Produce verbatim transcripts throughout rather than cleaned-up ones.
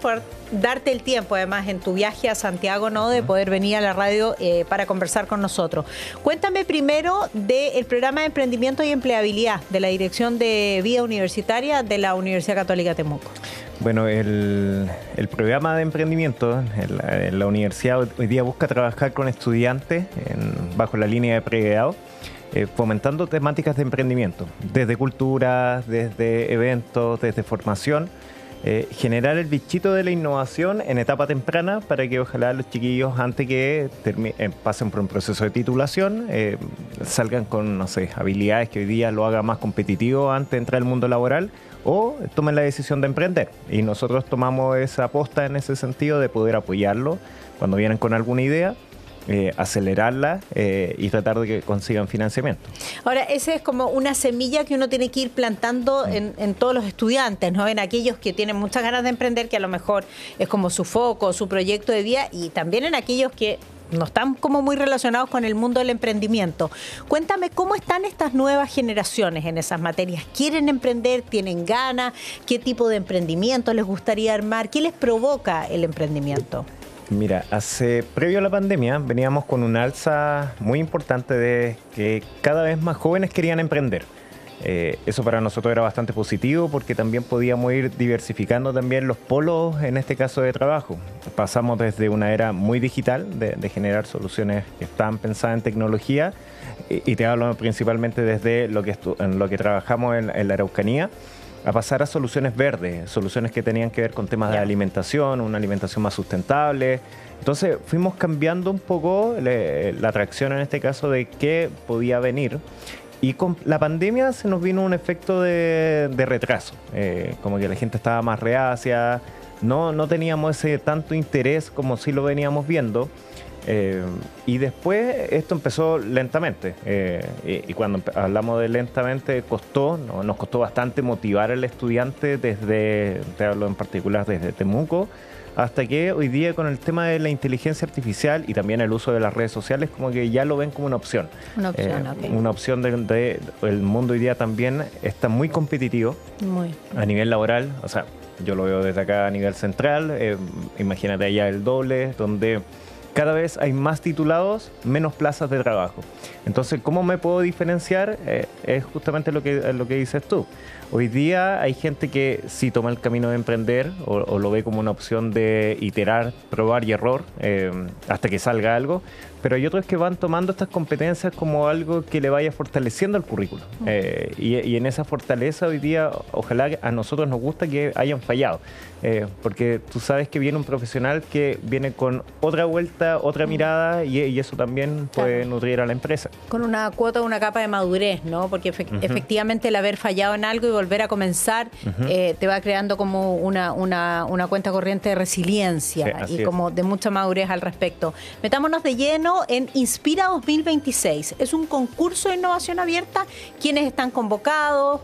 por darte el tiempo, además, en tu viaje a Santiago, ¿no? De poder venir a la radio eh, para conversar con nosotros. Cuéntame primero del programa de emprendimiento y empleabilidad de la Dirección de Vida Universitaria de la Universidad Católica de Temuco. Bueno, el, el programa de emprendimiento en la, en la universidad hoy día busca trabajar con estudiantes en, bajo la línea de pregrado, eh, fomentando temáticas de emprendimiento, desde cultura, desde eventos, desde formación, eh, generar el bichito de la innovación en etapa temprana para que ojalá los chiquillos, antes que termi- eh, pasen por un proceso de titulación, eh, salgan con, no sé, habilidades que hoy día lo haga más competitivo antes de entrar al mundo laboral, o tomen la decisión de emprender. Y nosotros tomamos esa aposta en ese sentido de poder apoyarlo cuando vienen con alguna idea, eh, acelerarla eh, y tratar de que consigan financiamiento. Ahora, esa es como una semilla que uno tiene que ir plantando en, en todos los estudiantes, ¿no? En aquellos que tienen muchas ganas de emprender, que a lo mejor es como su foco, su proyecto de vida, y también en aquellos que no están como muy relacionados con el mundo del emprendimiento. Cuéntame, ¿cómo están estas nuevas generaciones en esas materias? ¿Quieren emprender? ¿Tienen ganas? ¿Qué tipo de emprendimiento les gustaría armar? ¿Qué les provoca el emprendimiento? Mira, hace previo a la pandemia veníamos con un alza muy importante de que cada vez más jóvenes querían emprender. Eh, eso para nosotros era bastante positivo porque también podíamos ir diversificando también los polos, en este caso de trabajo. Pasamos desde una era muy digital, de, de generar soluciones que estaban pensadas en tecnología, y, y te hablo principalmente desde lo que, en lo que trabajamos en, en la Araucanía, a pasar a soluciones verdes, soluciones que tenían que ver con temas yeah. de alimentación, una alimentación más sustentable. Entonces fuimos cambiando un poco le, la atracción en este caso de qué podía venir. Y con la pandemia se nos vino un efecto de, de retraso, eh, como que la gente estaba más reacia, no, no teníamos ese tanto interés como sí lo veníamos viendo, eh, y después esto empezó lentamente, eh, y, y cuando hablamos de lentamente costó, ¿no? Nos costó bastante motivar al estudiante desde, te hablo en particular desde Temuco, hasta que hoy día con el tema de la inteligencia artificial y también el uso de las redes sociales, como que ya lo ven como una opción. Una opción, eh, okay. Una opción de, de... El mundo hoy día también está muy competitivo muy. a nivel laboral. O sea, yo lo veo desde acá a nivel central. Eh, imagínate allá el doble, donde cada vez hay más titulados, menos plazas de trabajo. Entonces, ¿cómo me puedo diferenciar? Eh, es justamente lo que, lo que dices tú. Hoy día hay gente que sí toma el camino de emprender o, o lo ve como una opción de iterar, probar y error eh, hasta que salga algo, pero hay otros que van tomando estas competencias como algo que le vaya fortaleciendo el currículo. Eh, y, y en esa fortaleza hoy día, ojalá a nosotros nos gusta que hayan fallado, eh, porque tú sabes que viene un profesional que viene con otra vuelta, otra mirada, y, y eso también puede claro. nutrir a la empresa. Con una cuota, una capa de madurez, ¿no? Porque efe- uh-huh. efectivamente el haber fallado en algo y volver a comenzar uh-huh. eh, te va creando como una, una, una cuenta corriente de resiliencia sí, y como es. de mucha madurez al respecto. Metámonos de lleno en Inspira dos mil veintiséis. Es un concurso de innovación abierta. ¿Quiénes están convocados?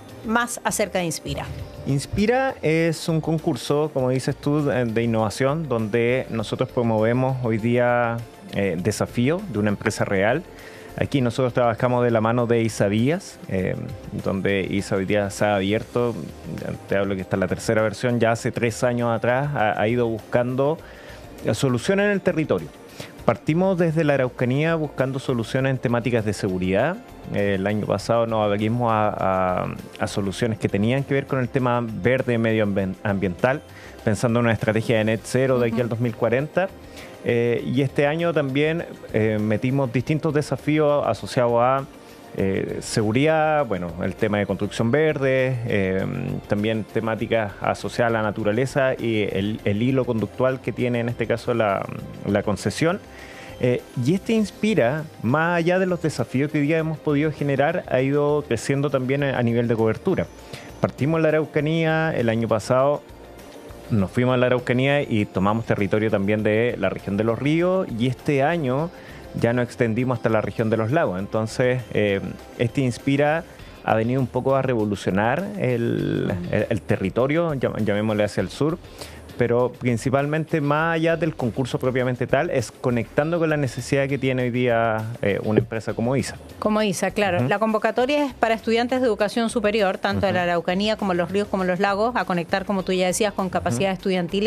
Más acerca de Inspira. Inspira es un concurso, como dices tú, de innovación, donde nosotros promovemos hoy día eh, desafío de una empresa real. Aquí nosotros trabajamos de la mano de ISA Díaz, eh, donde ISA hoy día se ha abierto, te hablo que está en la tercera versión, ya hace tres años atrás ha, ha ido buscando soluciones en el territorio. Partimos desde la Araucanía buscando soluciones en temáticas de seguridad. Eh, el año pasado nos abrimos a, a, a soluciones que tenían que ver con el tema verde medioambiental, pensando en una estrategia de net cero de aquí uh-huh. al dos mil cuarenta. Eh, y este año también eh, metimos distintos desafíos asociados a eh, seguridad, bueno, el tema de construcción verde, eh, también temáticas asociadas a la naturaleza y el, el hilo conductual que tiene en este caso la, la concesión. Eh, y este Inspira, más allá de los desafíos que hoy día hemos podido generar, ha ido creciendo también a nivel de cobertura. Partimos en la Araucanía el año pasado. Nos fuimos a la Araucanía y tomamos territorio también de la región de los ríos, y este año ya nos extendimos hasta la región de los lagos. Entonces, eh, este Inspira ha venido un poco a revolucionar el, el, el territorio, llamémosle hacia el sur, pero principalmente más allá del concurso propiamente tal, es conectando con la necesidad que tiene hoy día eh, una empresa como ISA. Como ISA, claro. Uh-huh. La convocatoria es para estudiantes de educación superior, tanto uh-huh. de la Araucanía como los ríos como los lagos, a conectar, como tú ya decías, con capacidades uh-huh. estudiantiles